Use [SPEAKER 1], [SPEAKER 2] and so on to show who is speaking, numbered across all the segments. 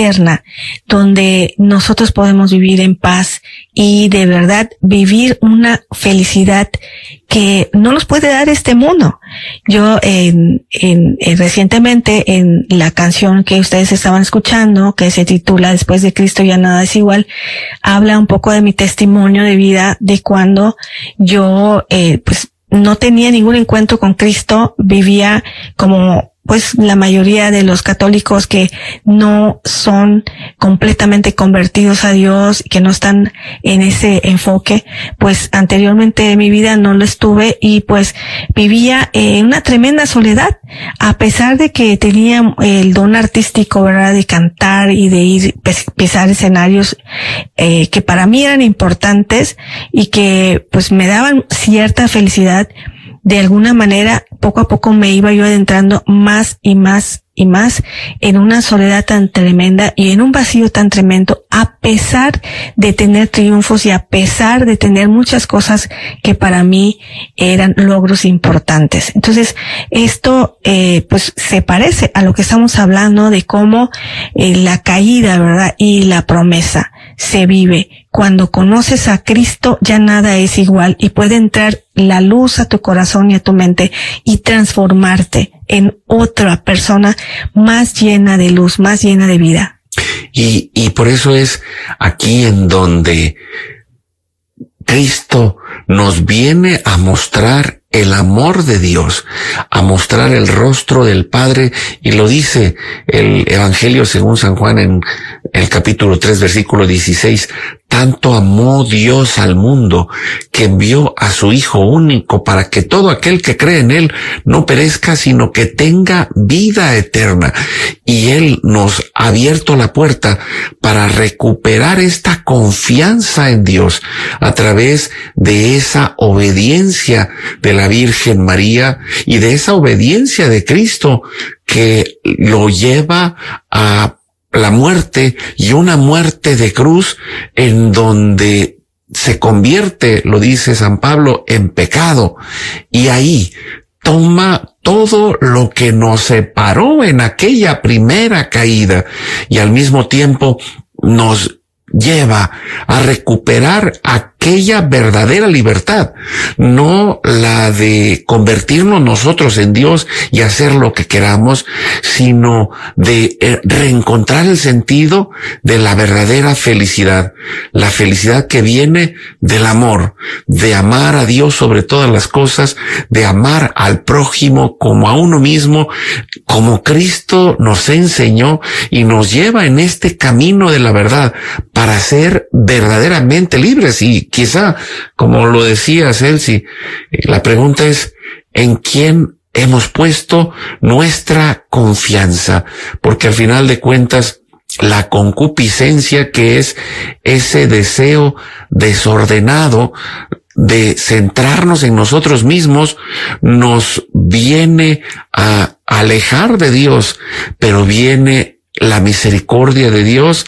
[SPEAKER 1] eterna, donde nosotros podemos vivir en paz y de verdad vivir una felicidad que no nos puede dar este mundo. Yo recientemente en la canción que ustedes estaban escuchando, que se titula Después de Cristo ya nada es igual, habla un poco de mi testimonio de vida, de cuando yo pues no tenía ningún encuentro con Cristo, vivía como pues la mayoría de los católicos que no son completamente convertidos a Dios, que no están en ese enfoque. Pues anteriormente en mi vida no lo estuve y pues vivía en una tremenda soledad, a pesar de que tenía el don artístico, ¿verdad?, de cantar y de ir pisar escenarios que para mí eran importantes y que pues me daban cierta felicidad. De alguna manera, poco a poco me iba yo adentrando más y más y más en una soledad tan tremenda y en un vacío tan tremendo, a pesar de tener triunfos y a pesar de tener muchas cosas que para mí eran logros importantes. Entonces, esto pues se parece a lo que estamos hablando de cómo la caída, ¿verdad?, y la promesa se vive. Cuando conoces a Cristo ya nada es igual y puede entrar la luz a tu corazón y a tu mente y transformarte en otra persona más llena de luz, más llena de vida.
[SPEAKER 2] Y por eso es aquí en donde Cristo nos viene a mostrar el amor de Dios, a mostrar el rostro del Padre, y lo dice el Evangelio según San Juan en el capítulo 3, versículo 16, tanto amó Dios al mundo que envió a su Hijo único para que todo aquel que cree en Él no perezca, sino que tenga vida eterna. Y Él nos ha abierto la puerta para recuperar esta confianza en Dios a través de esa obediencia de la Virgen María y de esa obediencia de Cristo que lo lleva a la muerte, y una muerte de cruz en donde se convierte, lo dice San Pablo, en pecado. Y ahí toma todo lo que nos separó en aquella primera caída y al mismo tiempo nos lleva a recuperar aquella verdadera libertad, no la de convertirnos nosotros en Dios y hacer lo que queramos, sino de reencontrar el sentido de la verdadera felicidad, la felicidad que viene del amor, de amar a Dios sobre todas las cosas, de amar al prójimo como a uno mismo, como Cristo nos enseñó y nos lleva en este camino de la verdad para ser verdaderamente libres. Y quizá, como lo decía Celsi, la pregunta es, ¿en quién hemos puesto nuestra confianza? Porque al final de cuentas, la concupiscencia, que es ese deseo desordenado de centrarnos en nosotros mismos, nos viene a alejar de Dios, pero viene la misericordia de Dios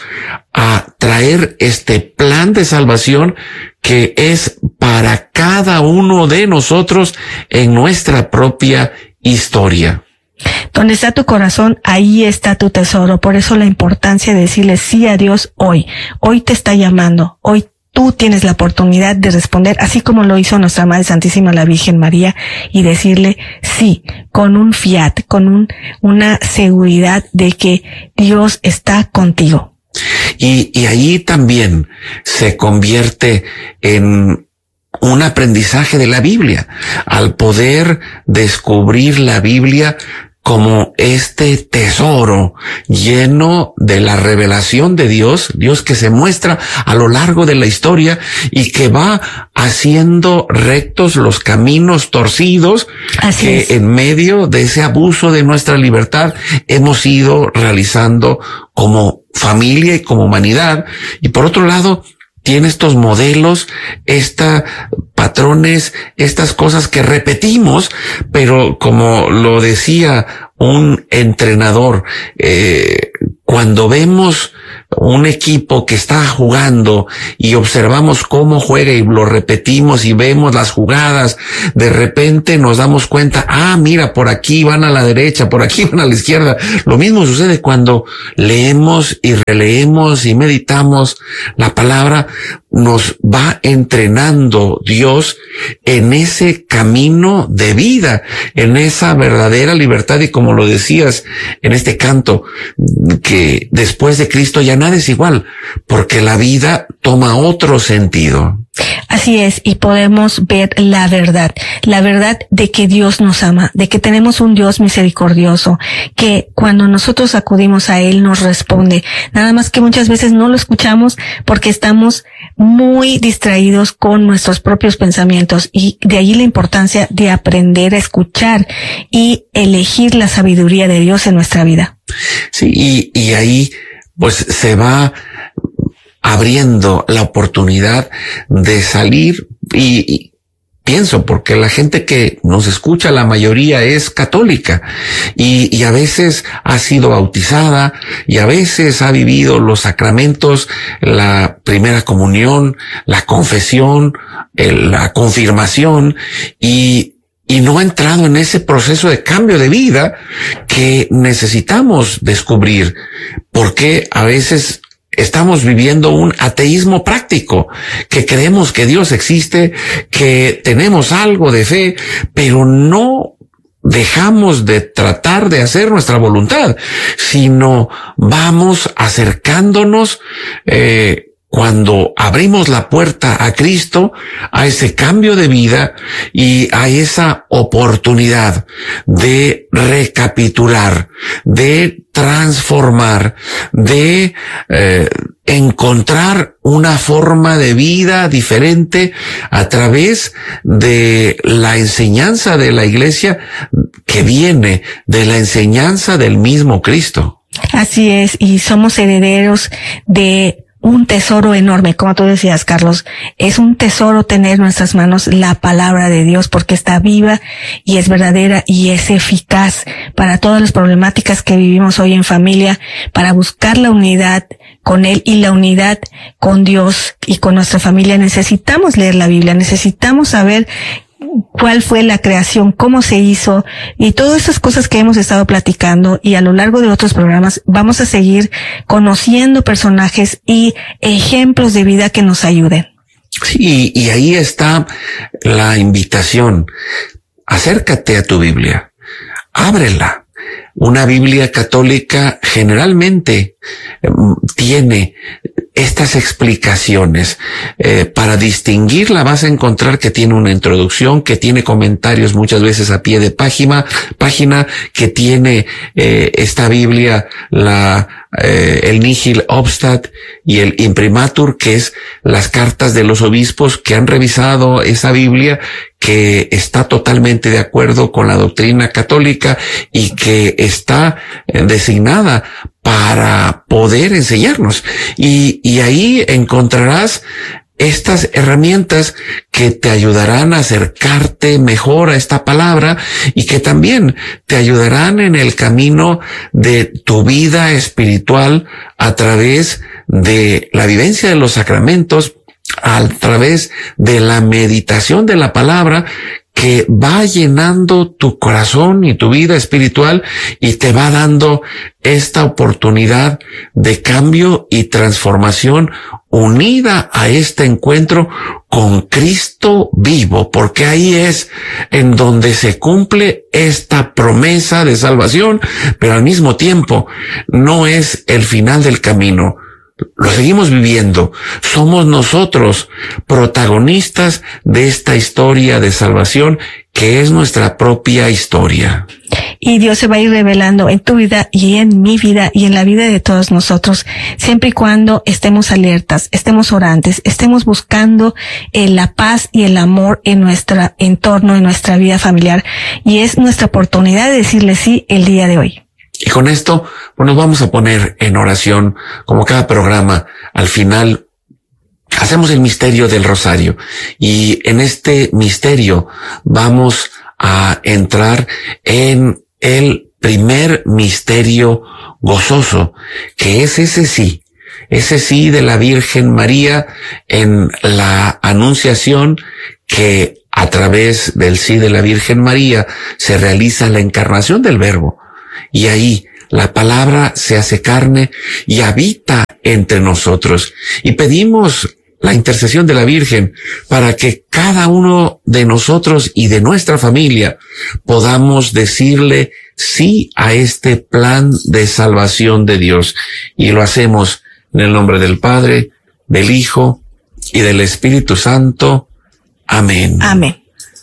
[SPEAKER 2] a traer este plan de salvación que es para cada uno de nosotros en nuestra propia historia.
[SPEAKER 1] Donde está tu corazón, ahí está tu tesoro. Por eso la importancia de decirle sí a Dios hoy. Hoy te está llamando. Hoy tú tienes la oportunidad de responder, así como lo hizo nuestra Madre Santísima, la Virgen María, y decirle sí, con un fiat, con una seguridad de que Dios está contigo.
[SPEAKER 2] Y ahí también se convierte en un aprendizaje de la Biblia, al poder descubrir la Biblia como este tesoro lleno de la revelación de Dios, Dios que se muestra a lo largo de la historia y que va haciendo rectos los caminos torcidos que en medio de ese abuso de nuestra libertad hemos ido realizando como familia y como humanidad. Y por otro lado, tiene estos modelos, patrones, estas cosas que repetimos, pero como lo decía un entrenador cuando vemos un equipo que está jugando y observamos cómo juega y lo repetimos y vemos las jugadas, de repente nos damos cuenta, mira, por aquí van a la derecha, por aquí van a la izquierda. Lo mismo sucede cuando leemos y releemos y meditamos la palabra. Nos va entrenando Dios en ese camino de vida, en esa verdadera libertad, y como lo decías en este canto, que después de Cristo ya nada es igual, porque la vida toma otro sentido.
[SPEAKER 1] Así es, y podemos ver la verdad de que Dios nos ama, de que tenemos un Dios misericordioso, que cuando nosotros acudimos a Él nos responde. Nada más que muchas veces no lo escuchamos porque estamos muy distraídos con nuestros propios pensamientos, y de allí la importancia de aprender a escuchar y elegir la sabiduría de Dios en nuestra vida.
[SPEAKER 2] Sí, y ahí pues se va abriendo la oportunidad de salir, y pienso, porque la gente que nos escucha, la mayoría es católica, y a veces ha sido bautizada, y a veces ha vivido los sacramentos, la primera comunión, la confesión, la confirmación, y no ha entrado en ese proceso de cambio de vida que necesitamos descubrir, porque a veces estamos viviendo un ateísmo práctico, que creemos que Dios existe, que tenemos algo de fe, pero no dejamos de tratar de hacer nuestra voluntad, sino vamos acercándonos, cuando abrimos la puerta a Cristo, a ese cambio de vida y a esa oportunidad de recapitular, de transformar, de encontrar una forma de vida diferente a través de la enseñanza de la Iglesia, que viene de la enseñanza del mismo Cristo.
[SPEAKER 1] Así es, y somos herederos de un tesoro enorme, como tú decías, Carlos. Es un tesoro tener en nuestras manos la palabra de Dios, porque está viva y es verdadera y es eficaz para todas las problemáticas que vivimos hoy en familia, para buscar la unidad con Él y la unidad con Dios y con nuestra familia. Necesitamos leer la Biblia, necesitamos saber cuál fue la creación, cómo se hizo, y todas esas cosas que hemos estado platicando, y a lo largo de otros programas vamos a seguir conociendo personajes y ejemplos de vida que nos ayuden.
[SPEAKER 2] Sí, y ahí está la invitación. Acércate a tu Biblia, ábrela. Una Biblia católica generalmente tiene estas explicaciones. Para distinguirla vas a encontrar que tiene una introducción, que tiene comentarios muchas veces a pie de página, que tiene esta Biblia el Nihil Obstat y el Imprimatur, que es las cartas de los obispos que han revisado esa Biblia, que está totalmente de acuerdo con la doctrina católica y que está designada para poder enseñarnos. Y ahí encontrarás estas herramientas que te ayudarán a acercarte mejor a esta palabra, y que también te ayudarán en el camino de tu vida espiritual a través de la vivencia de los sacramentos, a través de la meditación de la palabra, que va llenando tu corazón y tu vida espiritual y te va dando esta oportunidad de cambio y transformación unida a este encuentro con Cristo vivo, porque ahí es en donde se cumple esta promesa de salvación, pero al mismo tiempo no es el final del camino. Lo seguimos viviendo. Somos nosotros protagonistas de esta historia de salvación, que es nuestra propia historia.
[SPEAKER 1] Y Dios se va a ir revelando en tu vida y en mi vida y en la vida de todos nosotros, siempre y cuando estemos alertas, estemos orantes, estemos buscando la paz y el amor en nuestro entorno, en nuestra vida familiar. Y es nuestra oportunidad de decirle sí el día de hoy.
[SPEAKER 2] Y con esto, pues nos vamos a poner en oración, como cada programa. Al final, hacemos el misterio del rosario, y en este misterio vamos a entrar en el primer misterio gozoso, que es ese sí de la Virgen María en la Anunciación, que a través del sí de la Virgen María se realiza la encarnación del Verbo. Y ahí la palabra se hace carne y habita entre nosotros. Y pedimos la intercesión de la Virgen para que cada uno de nosotros y de nuestra familia podamos decirle sí a este plan de salvación de Dios. Y lo hacemos en el nombre del Padre, del Hijo y del Espíritu Santo. Amén.
[SPEAKER 1] Amén.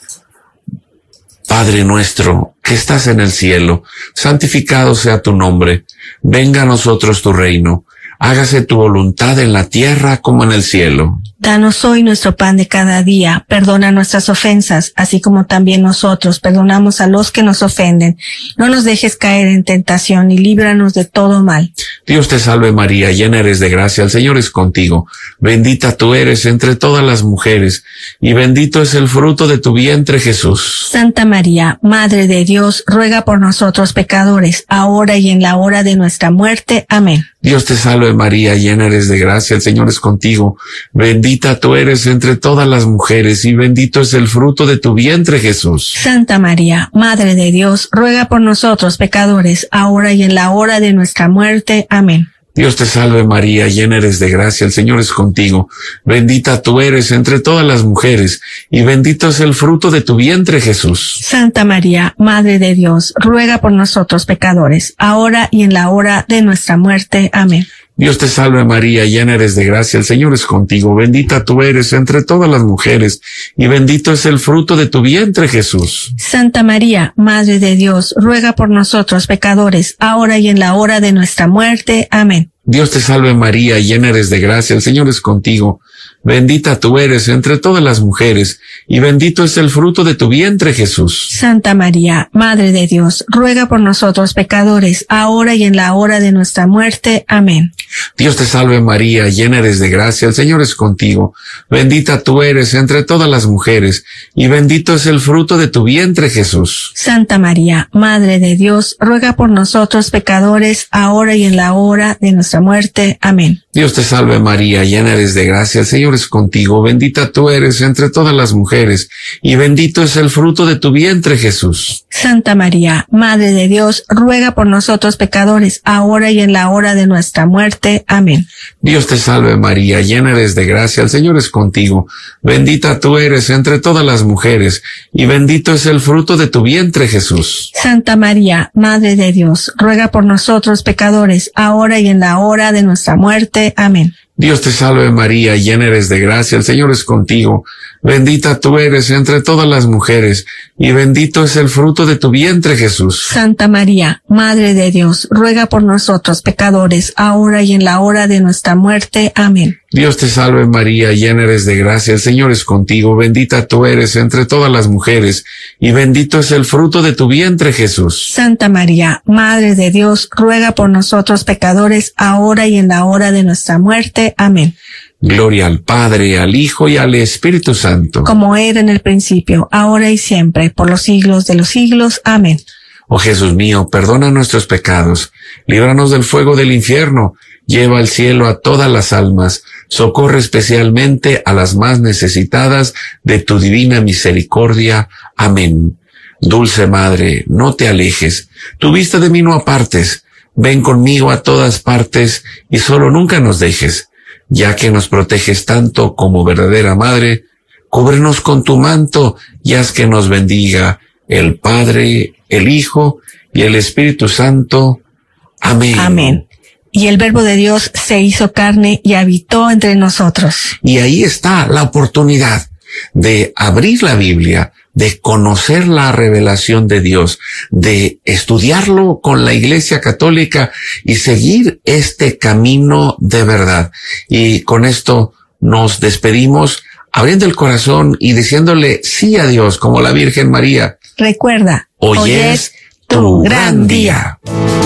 [SPEAKER 2] Padre nuestro, que estás en el cielo, santificado sea tu nombre. Venga a nosotros tu reino. Hágase tu voluntad en la tierra como en el cielo.
[SPEAKER 1] Danos hoy nuestro pan de cada día. Perdona nuestras ofensas, así como también nosotros perdonamos a los que nos ofenden. No nos dejes caer en tentación y líbranos de todo mal.
[SPEAKER 2] Dios te salve María, llena eres de gracia, el Señor es contigo. Bendita tú eres entre todas las mujeres, y bendito es el fruto de tu vientre, Jesús.
[SPEAKER 1] Santa María, Madre de Dios, ruega por nosotros pecadores, ahora y en la hora de nuestra muerte. Amén.
[SPEAKER 2] Dios te salve María, llena eres de gracia, el Señor es contigo. Bendita tú eres entre todas las mujeres, y bendito es el fruto de tu vientre, Jesús.
[SPEAKER 1] Santa María, Madre de Dios, ruega por nosotros pecadores, ahora y en la hora de nuestra muerte. Amén.
[SPEAKER 2] Dios te salve María, llena eres de gracia, el Señor es contigo. Bendita tú eres entre todas las mujeres, y bendito es el fruto de tu vientre, Jesús.
[SPEAKER 1] Santa María, Madre de Dios, ruega por nosotros pecadores, ahora y en la hora de nuestra muerte. Amén.
[SPEAKER 2] Dios te salve María, llena eres de gracia, el Señor es contigo. Bendita tú eres entre todas las mujeres, y bendito es el fruto de tu vientre, Jesús.
[SPEAKER 1] Santa María, Madre de Dios, ruega por nosotros pecadores, ahora y en la hora de nuestra muerte. Amén.
[SPEAKER 2] Dios te salve María, llena eres de gracia, el Señor es contigo. Bendita tú eres entre todas las mujeres, y bendito es el fruto de tu vientre, Jesús.
[SPEAKER 1] Santa María, Madre de Dios, ruega por nosotros pecadores, ahora y en la hora de nuestra muerte. Amén.
[SPEAKER 2] Dios te salve María, llena eres de gracia, el Señor es contigo. Bendita tú eres entre todas las mujeres, y bendito es el fruto de tu vientre, Jesús.
[SPEAKER 1] Santa María, Madre de Dios, ruega por nosotros pecadores, ahora y en la hora de nuestra muerte. Amén.
[SPEAKER 2] Dios te salve María, llena eres de gracia, el Señor es contigo. Bendita tú eres entre todas las mujeres, y bendito es el fruto de tu vientre, Jesús.
[SPEAKER 1] Santa María, Madre de Dios, ruega por nosotros pecadores, ahora y en la hora de nuestra muerte. Amén.
[SPEAKER 2] Dios te salve María, llena eres de gracia, el Señor es contigo. Bendita tú eres entre todas las mujeres, y bendito es el fruto de tu vientre, Jesús.
[SPEAKER 1] Santa María, Madre de Dios, ruega por nosotros pecadores, ahora y en la hora de nuestra muerte. Amén.
[SPEAKER 2] Dios te salve María, llena eres de gracia, el Señor es contigo. Bendita tú eres entre todas las mujeres, y bendito es el fruto de tu vientre, Jesús.
[SPEAKER 1] Santa María, Madre de Dios, ruega por nosotros pecadores, ahora y en la hora de nuestra muerte. Amén.
[SPEAKER 2] Dios te salve María, llena eres de gracia, el Señor es contigo. Bendita tú eres entre todas las mujeres, y bendito es el fruto de tu vientre, Jesús.
[SPEAKER 1] Santa María, Madre de Dios, ruega por nosotros pecadores, ahora y en la hora de nuestra muerte. Amén.
[SPEAKER 2] Gloria al Padre, al Hijo y al Espíritu Santo.
[SPEAKER 1] Como era en el principio, ahora y siempre, por los siglos de los siglos. Amén.
[SPEAKER 2] Oh Jesús mío, perdona nuestros pecados, líbranos del fuego del infierno, lleva al cielo a todas las almas, socorre especialmente a las más necesitadas de tu divina misericordia. Amén. Dulce Madre, no te alejes, tu vista de mí no apartes, ven conmigo a todas partes y solo nunca nos dejes. Ya que nos proteges tanto como verdadera Madre, cúbrenos con tu manto y haz que nos bendiga el Padre, el Hijo y el Espíritu Santo. Amén.
[SPEAKER 1] Amén. Y el Verbo de Dios se hizo carne y habitó entre nosotros.
[SPEAKER 2] Y ahí está la oportunidad de abrir la Biblia, de conocer la revelación de Dios, de estudiarlo con la Iglesia Católica y seguir este camino de verdad. Y con esto nos despedimos abriendo el corazón y diciéndole sí a Dios como la Virgen María.
[SPEAKER 1] Recuerda,
[SPEAKER 2] hoy es tu gran día.